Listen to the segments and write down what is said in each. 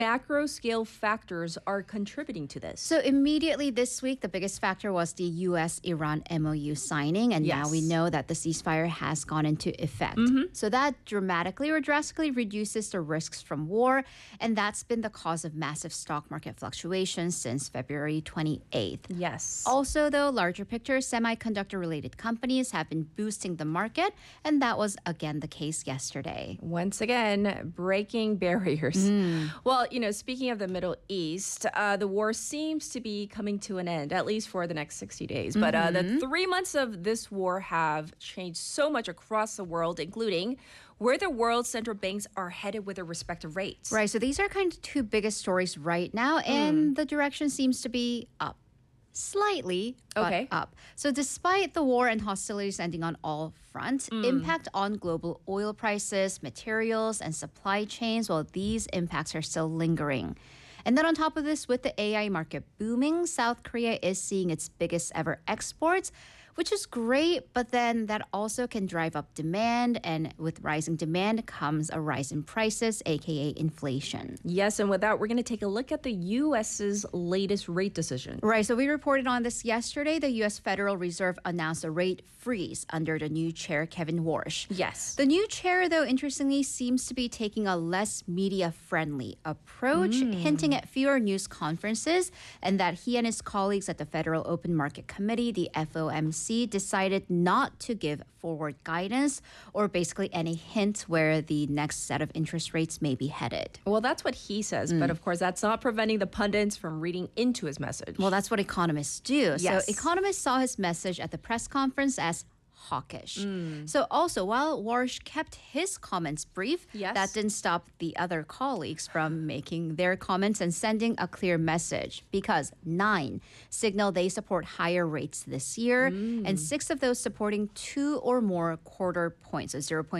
Macro scale factors are contributing to this. So immediately this week, the biggest factor was the U.S.-Iran MOU signing, and now we Yes. know that the ceasefire has gone into effect. So that dramatically or drastically reduces the risks from war, and that's been the cause of massive stock market fluctuations since February 28th. Yes. Also, though, larger picture, semiconductor-related companies have been boosting the market, and that was again the case yesterday. Once again, breaking barriers. Well, speaking of the Middle East, the war seems to be coming to an end, at least for the next 60 days. But the 3 months of this war have changed so much across the world, including where the world's central banks are headed with their respective rates. Right, so these are kind of two biggest stories right now, and the direction seems to be up. Slightly, but Okay. up. So despite the war and hostilities ending on all fronts, impact on global oil prices, materials, and supply chains, well, these impacts are still lingering. And then on top of this, with the AI market booming, South Korea is seeing its biggest ever exports, which is great, but then that also can drive up demand. And with rising demand comes a rise in prices, aka inflation. Yes, and with that, we're going to take a look at the U.S.'s latest rate decision. Right, so we reported on this yesterday. The U.S. Federal Reserve announced a rate freeze under the new chair, Kevin Warsh. Yes. The new chair, though, interestingly, seems to be taking a less media-friendly approach, hinting at fewer news conferences, and that he and his colleagues at the Federal Open Market Committee, the FOMC, decided not to give forward guidance or basically any hint where the next set of interest rates may be headed. Well, that's what he says, but of course, that's not preventing the pundits from reading into his message. Well, that's what economists do. Yes. So economists saw his message at the press conference as hawkish. So also, while Warsh kept his comments brief, Yes. that didn't stop the other colleagues from making their comments and sending a clear message, because 9 signal they support higher rates this year, and 6 of those supporting 2 or more quarter points, so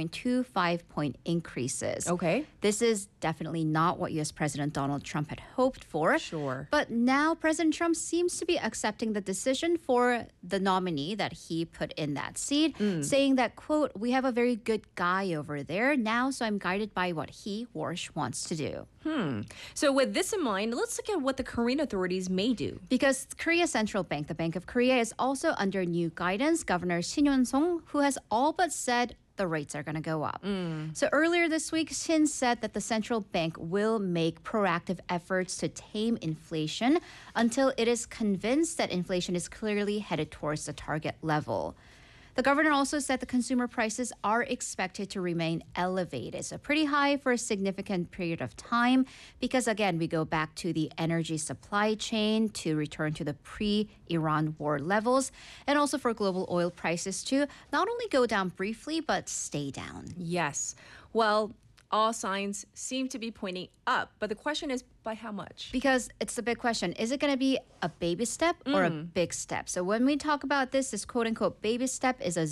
0.25 point increases. Okay. This is definitely not what U.S. President Donald Trump had hoped for. Sure. But now President Trump seems to be accepting the decision for the nominee that he put in that seat, saying that, quote, "We have a very good guy over there now, so I'm guided by what he, Warsh, wants to do." So with this in mind, let's look at what the Korean authorities may do. Because Korea Central Bank, the Bank of Korea, is also under new guidance. Governor Shin Yun-song, who has all but said the rates are going to go up. So earlier this week, Shin said that the central bank will make proactive efforts to tame inflation until it is convinced that inflation is clearly headed towards the target level. The governor also said the consumer prices are expected to remain elevated, so pretty high for a significant period of time, because again, we go back to the energy supply chain to return to the pre-Iran war levels, and also for global oil prices to not only go down briefly, but stay down. Yes. Well, all signs seem to be pointing up, but the question is by how much? Because it's the big question. Is it going to be a baby step or a big step? So when we talk about this quote unquote baby step is a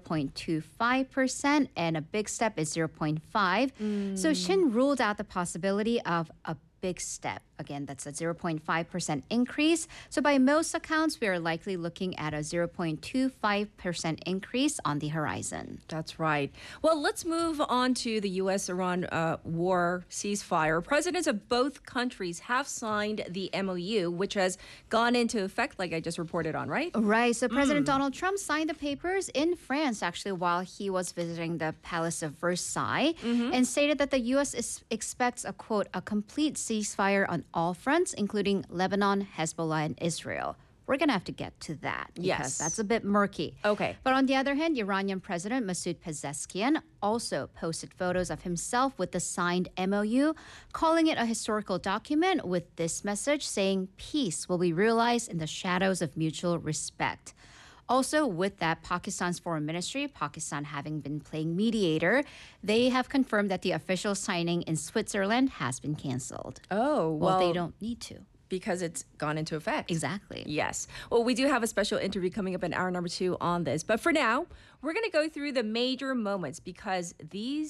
0.25% and a big step is 0.5. So Shin ruled out the possibility of a big step. Again, that's a 0.5% increase. So by most accounts, we are likely looking at a 0.25% increase on the horizon. That's right. Well, let's move on to the U.S.-Iran war ceasefire. Presidents of both countries have signed the MOU, which has gone into effect, like I just reported on, right? Right. So President Donald Trump signed the papers in France, actually, while he was visiting the Palace of Versailles, and stated that the U.S. expects a, quote, a complete ceasefire on all fronts, including Lebanon, Hezbollah, and Israel. We're going to have to get to that because Yes. that's a bit murky. Okay. But on the other hand, Iranian President Masoud Pezeshkian also posted photos of himself with the signed MOU, calling it a historical document with this message saying peace will be realized in the shadows of mutual respect. Also, with that, Pakistan's foreign ministry, Pakistan having been playing mediator, they have confirmed that the official signing in Switzerland has been canceled. Oh, Well, they don't need to. because it's gone into effect. Exactly. Yes. Well, we do have a special interview coming up in hour number 2 on this. But for now, we're going to go through the major moments because these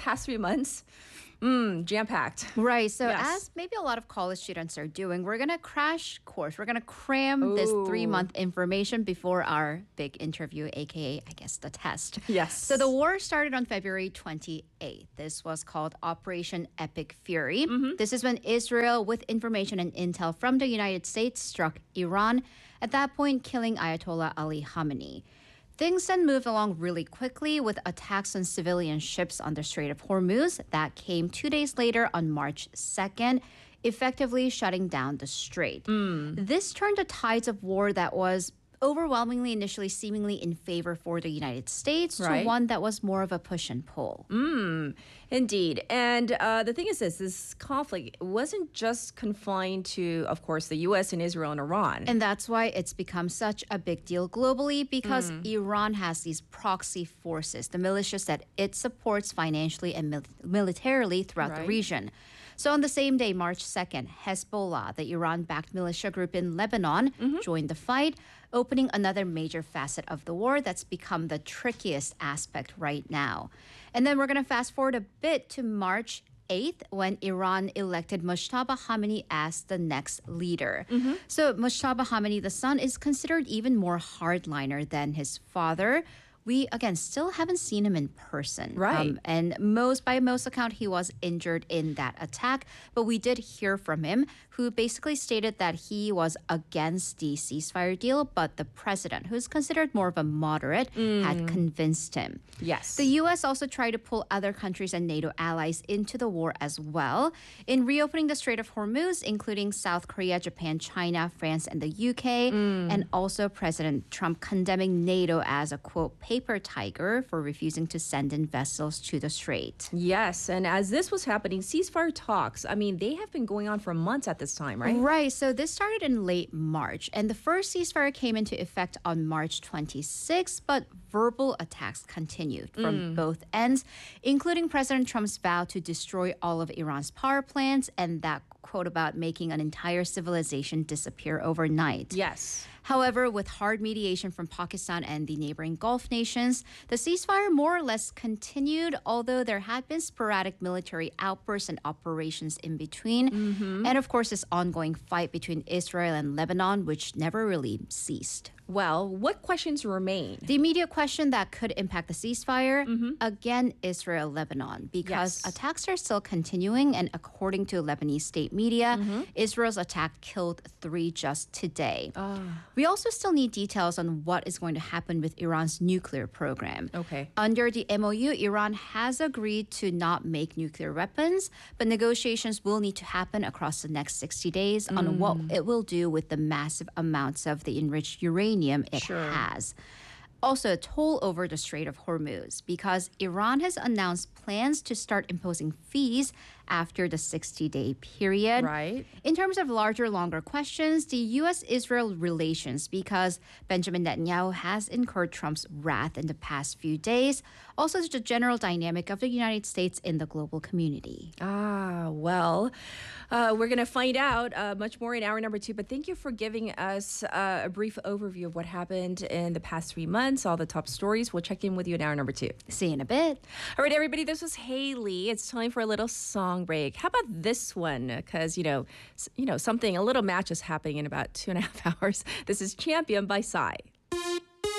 past 3 months, jam-packed. Right. So, Yes. as maybe a lot of college students are doing, we're going to crash course. We're going to cram this 3-month information before our big interview, aka, I guess, the test. Yes. So, the war started on February 28th. This was called Operation Epic Fury. This is when Israel, with information and intel from the United States, struck Iran, at that point, killing Ayatollah Ali Khamenei. Things then moved along really quickly with attacks on civilian ships on the Strait of Hormuz that came 2 days later on March 2nd, effectively shutting down the strait. This turned the tides of war that was overwhelmingly initially seemingly in favor for the United States to Right. one that was more of a push and pull. Indeed. And the thing is this conflict wasn't just confined to, of course, the U.S. and Israel and Iran. And that's why it's become such a big deal globally because Iran has these proxy forces, the militias that it supports financially and militarily throughout the Right. region. So on the same day, March 2nd, Hezbollah, the Iran-backed militia group in Lebanon, joined the fight, opening another major facet of the war that's become the trickiest aspect right now. And then we're going to fast forward a bit to March 8th when Iran elected Mojtaba Khamenei as the next leader. So Mojtaba Khamenei, the son, is considered even more hardliner than his father. We, again, still haven't seen him in person. Right. And by most account, he was injured in that attack. But we did hear from him, who basically stated that he was against the ceasefire deal, but the president, who's considered more of a moderate, had convinced him. Yes. The U.S. also tried to pull other countries and NATO allies into the war as well. In reopening the Strait of Hormuz, including South Korea, Japan, China, France, and the UK, and also President Trump condemning NATO as a, quote, paper tiger for refusing to send in vessels to the strait. Yes. And as this was happening, ceasefire talks, I mean, they have been going on for months at this time, right? Right. So this started in late March, and the first ceasefire came into effect on March 26th, but verbal attacks continued from both ends, including President Trump's vow to destroy all of Iran's power plants and that quote about making an entire civilization disappear overnight. Yes. However, with hard mediation from Pakistan and the neighboring Gulf nations, the ceasefire more or less continued, although there had been sporadic military outbursts and operations in between. And of course, this ongoing fight between Israel and Lebanon, which never really ceased. Well, what questions remain? The immediate question that could impact the ceasefire, again, Israel-Lebanon, because Yes. attacks are still continuing. And according to Lebanese state media, Israel's attack killed 3 just today. We also still need details on what is going to happen with Iran's nuclear program. Okay. Under the MOU, Iran has agreed to not make nuclear weapons, but negotiations will need to happen across the next 60 days on what it will do with the massive amounts of the enriched uranium it Sure. has. Also, a toll over the Strait of Hormuz because Iran has announced plans to start imposing fees after the 60-day period. Right. In terms of larger, longer questions, the U.S.-Israel relations, because Benjamin Netanyahu has incurred Trump's wrath in the past few days. Also, the general dynamic of the United States in the global community. Well, we're going to find out much more in hour number 2. But thank you for giving us a brief overview of what happened in the past 3 months, all the top stories. We'll check in with you in hour number 2. See you in a bit. All right, everybody, this was Haley. It's time for a little song break. How about this one? Because, something, a little match is happening in about 2.5 hours. This is Champion by Psy.